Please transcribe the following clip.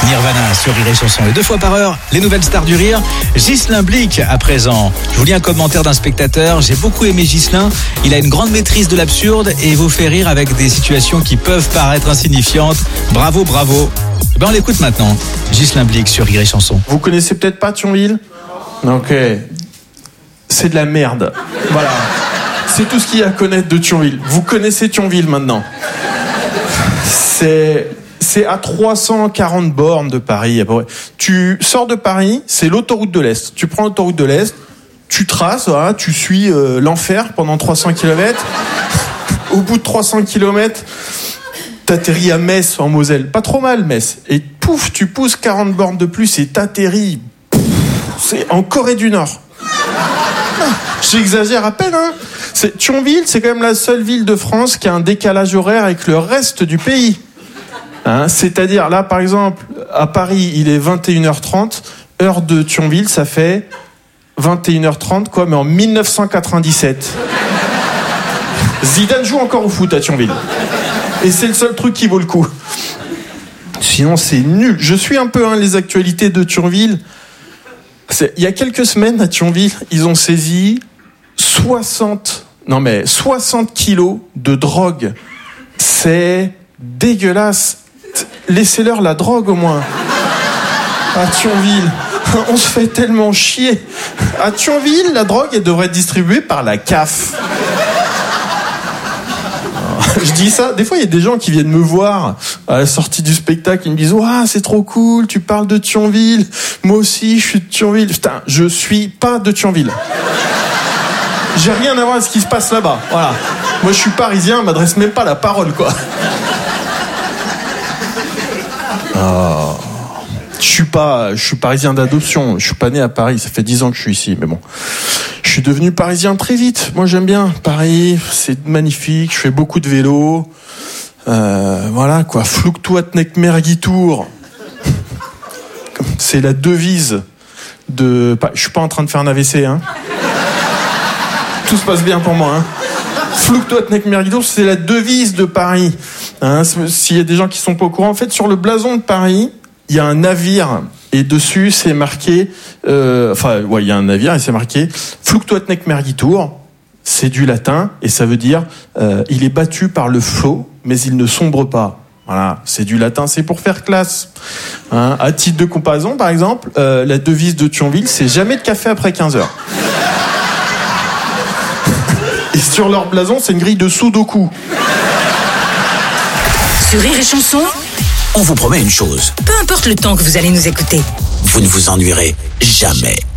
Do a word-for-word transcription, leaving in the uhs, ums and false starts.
Nirvana sur Rire et Chanson. Et deux fois par heure, les nouvelles stars du rire. Ghislain Blic à présent. Je vous lis un commentaire d'un spectateur. J'ai beaucoup aimé Ghislain. Il a une grande maîtrise de l'absurde et vous fait rire avec des situations qui peuvent paraître insignifiantes. Bravo, bravo. Ben on l'écoute maintenant. Ghislain Blic sur Rire et Chanson. Vous connaissez peut-être pas Thionville ? Ok. C'est de la merde. Voilà. C'est tout ce qu'il y a à connaître de Thionville. Vous connaissez Thionville maintenant. C'est... C'est à trois cent quarante bornes de Paris, à peu près. Tu sors de Paris, c'est l'autoroute de l'Est. Tu prends l'autoroute de l'Est, tu traces, voilà, tu suis euh, l'enfer pendant trois cents kilomètres. Au bout de trois cents kilomètres, t'atterris à Metz, en Moselle. Pas trop mal, Metz. Et pouf, tu pousses quarante bornes de plus et t'atterris. Pouf, c'est en Corée du Nord. J'exagère à peine, hein. C'est, Thionville, c'est quand même la seule ville de France qui a un décalage horaire avec le reste du pays. Hein, c'est-à-dire, là, par exemple, à Paris, il est vingt et une heures trente, heure de Thionville, ça fait vingt et une heures trente, quoi, mais en dix-neuf cent quatre-vingt-dix-sept. Zidane joue encore au foot à Thionville. Et c'est le seul truc qui vaut le coup. Sinon, c'est nul. Je suis un peu hein, les actualités de Thionville. C'est, il y a quelques semaines, à Thionville, ils ont saisi soixante, non mais soixante kilos de drogue. C'est dégueulasse. Laissez-leur la drogue au moins. À Thionville, on se fait tellement chier. À Thionville, la drogue, elle devrait être distribuée par la C A F. Je dis ça, des fois il y a des gens qui viennent me voir à la sortie du spectacle, ils me disent « Ouah, c'est trop cool, tu parles de Thionville, moi aussi je suis de Thionville. » Putain, je suis pas de Thionville. J'ai rien à voir avec ce qui se passe là-bas, voilà. Moi je suis parisien, on m'adresse même pas la parole, quoi. Oh. Je suis pas, je suis parisien d'adoption. Je suis pas né à Paris. Ça fait dix ans que je suis ici, mais bon. Je suis devenu parisien très vite. Moi, j'aime bien Paris. C'est magnifique. Je fais beaucoup de vélo. Euh, voilà quoi. Fluctuat nec mergitur. C'est la devise de. Je suis pas en train de faire un A V C, hein. Tout se passe bien pour moi, hein. Fluctuat nec mergitur, c'est la devise de Paris. Hein, s'il y a des gens qui sont pas au courant, en fait, sur le blason de Paris, il y a un navire et dessus c'est marqué, euh, enfin, ouais, il y a un navire et c'est marqué Fluctuat nec mergitur. C'est du latin et ça veut dire euh, il est battu par le flot, mais il ne sombre pas. Voilà, c'est du latin, c'est pour faire classe. Hein, à titre de comparaison, par exemple, euh, la devise de Thionville, c'est jamais de café après quinze heures. Et sur leur blason, c'est une grille de Sudoku. Sur Rire et Chanson, on vous promet une chose. peu importe le temps que vous allez nous écouter, Vous ne vous ennuierez jamais.